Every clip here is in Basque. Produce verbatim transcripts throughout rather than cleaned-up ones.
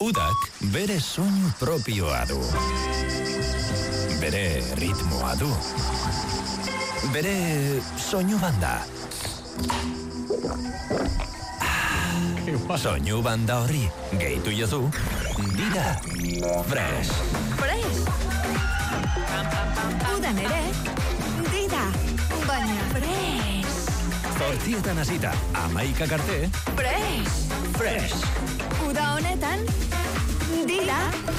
Udak bere soinu propioa du. Bere ritmoa du. Bere soinu banda. Soinu banda horri gehitu jozu Dida Fresh. Fresh. Udan ere Dida, baina fresh. Zortzietan hasita hamaikak arte. Fresh. Fresh. Uda honetan Dida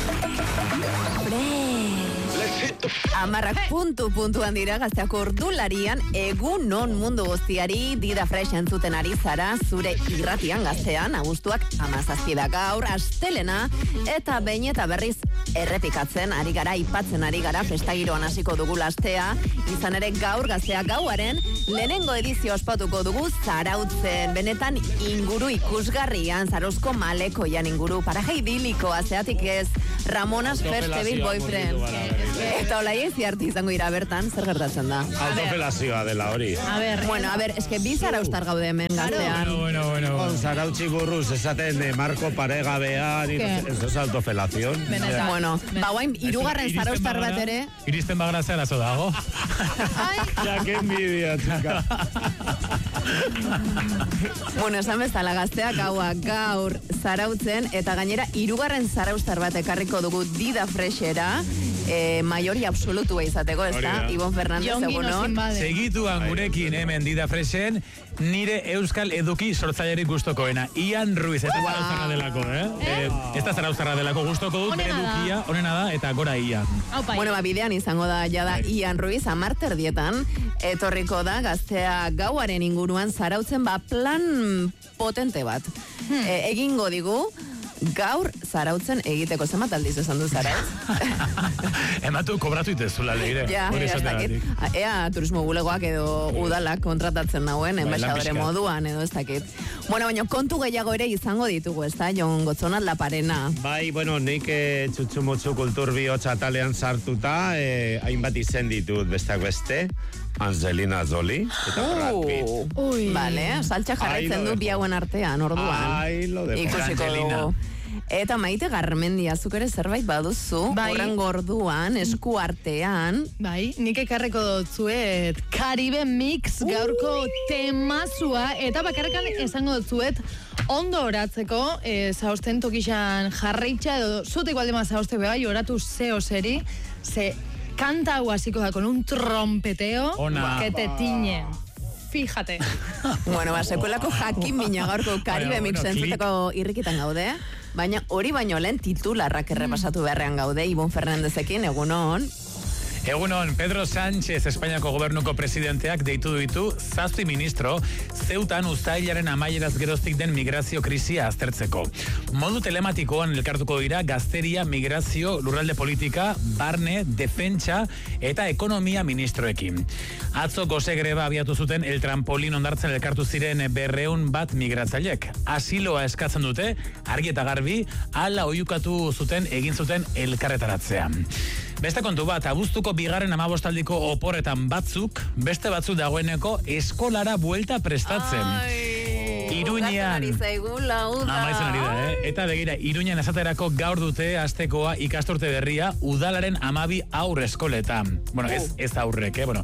Fresh. Amarrak puntu puntuan dira gazteak ordularian egun non mundu guztiari Dida Fresh entzuten ari zara zure irratian gaztean abuztuak amazazpida gaur astelena eta behin eta berriz errepikatzen ari gara, ipatzen ari gara festagiroan hasiko dugu lastea, izan ere gaur gazteak gauaren lehenengo edizio ospatuko dugu Zarautzen, benetan inguru ikusgarrian, Zarauzko malekoian inguru, paraje idilikoa, zeatik ez Ramonas Festival Boyfriend. Eta olai ziarti izango ira bertan, zer gertatzen da? Autofelazioa dela hori. A ver, bueno, a ver, eske bi zarauztar gaude hemen gaztean. Bueno, bueno, bueno. Zarautzi burruz, esaten de Marco Paregabean, eso es autofelación. Bueno, ba guain, irugarren zarauztar bat ere. Iristen bagrazea lazo dago. Ya, que envidia, chica. Bueno, esan bezala gazteak gaua gaur Zarautzen, eta gainera irugarren zarauztar bat ekarriko dugu Dida Freshera, eh, maiori absolutua izateko, ez da? Ibon Fernandez, egunon. Segituan gurekin hemen Dida Freshen, nire euskal eduki sortzailerik gustokoena. Ian Ruiz, ez da zarauztarra delako, eh? eh ez da zarauztarra delako gustoko dut, bere edukia, onena da, eta gora Ian. Bueno, ba, bidean izango da, jada Ian Ruiz, amarter dietan, etorriko da, gaztea gauaren inguruan Zarautzen, ba, plan potente bat. Hmm. E, egingo digu, gaur Zarautzen egiteko zenbat aldiz esan du Zarautz? Ematu kobratu itezula leire. Ja, ea turismo bulegoak edo udalak kontratatzen nauen, enbaixadore moduan edo ez dakit. Bueno, baina kontu gehiago ere izango ditugu, ez da, Jon Gotzonat Laparena. Bai, bueno, nik eh, txutxumutxu kultur bihotza talean sartuta, eh, hainbat izen ditut besteak beste, Angelina Jolie eta Brad Pitt. Ui, vale, saltxa jarraitzen du bi hauen artean, orduan. Ai, lo de ikusiko dugu. Eta Maite Garmendia, zuk ere zerbait baduzu, bai. Horren gorduan, esku artean. Bai, nik ekarreko dutzuet Caribe Mix gaurko uh. temazua, eta bakarrekan esango dutzuet ondo oratzeko, e, zauzten tokixan jarraitxa, edo zute igualdema zauzte bai, oratu zeo zeri, ze kanta hau hasiko da con un trompeteo Ona. Que te tiñe. Fíjate. Bueno, ba, sekuelako jakin bina gaurko Caribe Mix entzuteko irrikitan gaude, baina hori baino lehen titularrak errepasatu beharrean gaude, Ibon Fernandezekin, egunon. Egunon, Pedro Sánchez, Espainiako gobernuko presidenteak deitu ditu zazpi ministro zeutan uztailaren amaieraz geroztik den migrazio krisia aztertzeko. Modu telematikoan elkartuko dira gazteria, migrazio, lurralde politika, barne, defentsa eta ekonomia ministroekin. Atzo gose greba abiatu zuten el trampolin ondartzen elkartu ziren berreun bat migratzailek. Asiloa eskatzen dute, argi eta garbi, hala oiukatu zuten egin zuten elkarretaratzea. Beste kontu bat, abuztuko bigarren amabostaldiko oporretan batzuk, beste batzuk dagoeneko eskolara buelta prestatzen. Ai, Iruñean. Amaitzen ari da, eh? Eta begira, Iruñean esaterako gaur dute astekoa ikasturte berria udalaren amabi aur eskoletan. Bueno, ez, ez aurrek, eh? Bueno,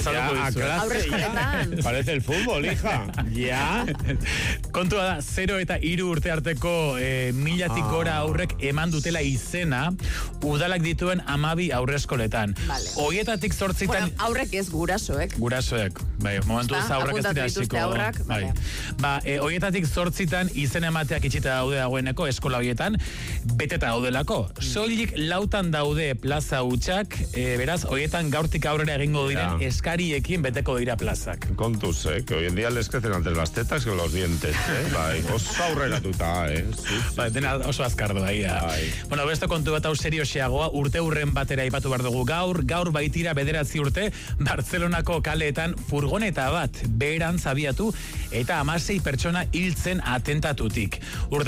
aurre eskoletan. Parece el fútbol, hija. Ya. Kontua da, zero eta hiru urte arteko eh, milatik gora aurrek eman dutela izena udalak dituen amabi aurre eskoletan. Vale. Oietatik zortzitan... Bueno, aurrek ez gurasoek. Gurasoek, bai, momentu ez aurrek ez dira hasiko. Aurrak, bai. Ba, e, oietatik zortzitan izen emateak itxita daude dagoeneko eskola hoietan, beteta daudelako. Soilik lautan daude plaza hutsak, e, beraz, oietan gaurtik aurrera egingo diren ja. Eskariekin beteko dira plazak. Kontuz, eh, que hoy en día les crecen antes las tetas que los dientes, eh? Bai, oso aurreratuta, eh? Sí, sí, bai, dena oso azkardo, bai, da. Bueno, beste kontu bat hau serioxeagoa, urte urren batera ipatu behar dugu gaur, gaur baitira bederatzi urte, Bartzelonako kaleetan furgoneta bat beheran zabiatu, eta amasei pertsona hiltzen atentatutik. Urtero moduan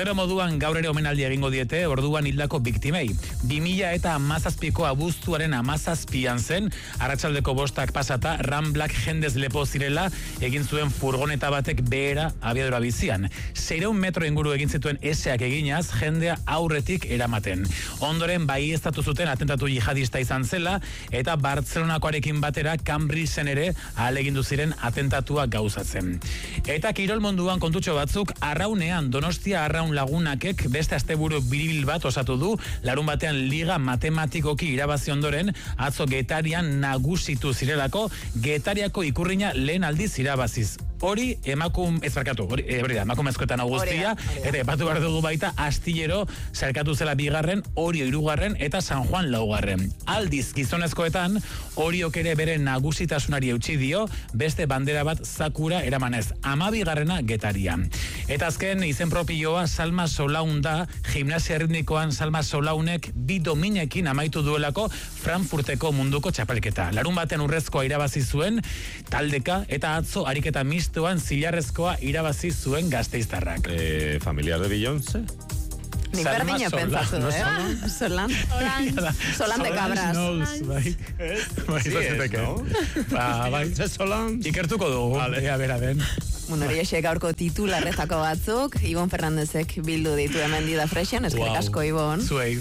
Bilboan gaur ere omenaldi egingo diete orduan hildako biktimei. bi mila eta hamazazpiko abuztuaren hamazazpian zen, arratsaldeko bostak pasata, Ramblak jendez lepo zirela egin zuen furgoneta batek behera abiadura bizian. Seireun metro inguru egin zituen eseak eginaz, jendea aurretik eramaten. Ondoren bai estatu zuten atentatu jihadista izan zela, eta Bartzelonakoarekin batera Cambrisen ere ahalegindu ziren atentatua gauzatzen. Eta kirol munduan kontutxo batzuk, arraunean Donostia Arraun Lagunakek beste asteburu biribil bat osatu du, larun batean liga matematikoki irabazi ondoren, atzo Getarian nagusitu zirelako, Getariako ikurrina lehen aldiz irabaziz. Hori emakum, ez barkatu, hori, e, hori da, emakumezkoetan augustia, eta epatu behar dugu baita astillero zerkatu zela bigarren, Orio hirugarren eta San Juan laugarren. Aldiz gizonezkoetan, Oriok ere bere nagusitasunari eutsi dio, beste bandera bat zakura eramanez, amabigarrena Getaria. Eta azken izen propioa Salma Solaun da, gimnasia ritmikoan Salma Solaunek bi dominekin amaitu duelako Frankfurteko munduko txapelketa. Larun batean urrezkoa irabazi zuen, taldeka eta atzo ariketa mistoan zilarrezkoa irabazi zuen Gasteiztarrak. Eh, familiar de Beyoncé? Nik berdina pentsatu, eh? Solan. Solan de cabras. Bai, bai, bai, Solan. ikertuko dugu. Vale, a ver, a ver. Bueno, hori esek gaurko titularretako batzuk, Ibon Fernandezek bildu ditu hemen Dida Freshen, eskerrik asko Ibon. Zuei.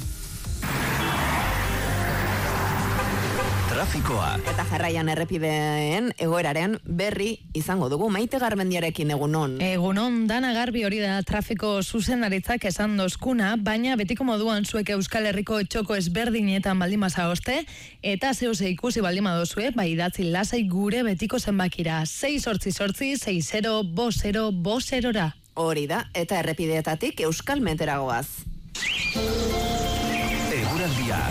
Trafikoa. Eta jarraian errepideen egoeraren berri izango dugu. Maite Garmendiarekin egunon. Egunon, Dana Garbi hori da trafiko zuzendaritzak esan dozkuna, baina betiko moduan zuek Euskal Herriko txoko ezberdinetan baldimasa oste, eta zeuse ikusi baldima dozue, bai idatzi lasai gure betiko zenbakira. sei sortzi sortzi, sei zero, bo zero, bo zerora. Hori da, eta errepideetatik Euskal Meteragoaz. Eguraldia.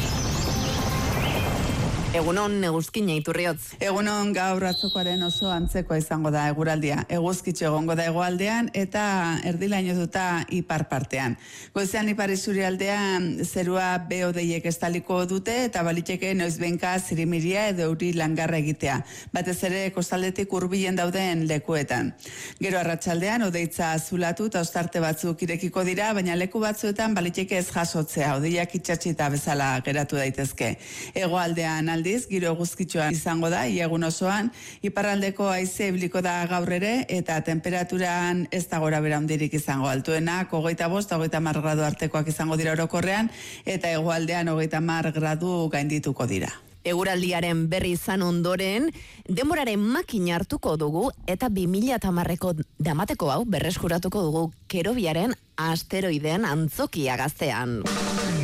Egunon Eguzkina Iturriotz. Egunon gaur atzokoaren oso antzekoa izango da eguraldia. Eguzkitxo egongo da hegoaldean eta erdilainotuta ipar partean. Goizean ipar isurialdean zerua behodeiek estaliko dute eta baliteke noizbenka zirimiria edo euri langarra egitea. Batez ere kostaldetik hurbilen dauden lekuetan. Gero arratsaldean odeitza azulatu eta ostarte batzuk irekiko dira, baina leku batzuetan baliteke ez jasotzea, odeiak itxatxita bezala geratu daitezke. Hegoaldean aldiz, giro eguzkitxoan izango da, iagun osoan, iparraldeko haize ibiliko da gaur ere, eta temperaturan ez da gora bera hundirik izango altuenak, hogeita bost, hogeita mar gradu artekoak izango dira orokorrean, eta hegoaldean hogeita mar gradu gaindituko dira. Eguraldiaren berri izan ondoren, denboraren makina hartuko dugu, eta bi mila hamareko damateko hau berreskuratuko dugu Kerobiaren asteroideen antzokia gaztean.